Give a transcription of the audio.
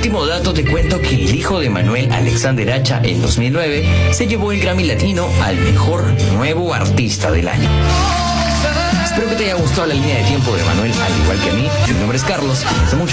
último dato te cuento que el hijo de Manuel, Alexander Hacha, en 2009 se llevó el Grammy Latino al mejor nuevo artista del año. Espero que te haya gustado la línea de tiempo de Manuel, al igual que a mí. Mi nombre es Carlos. Hace mucho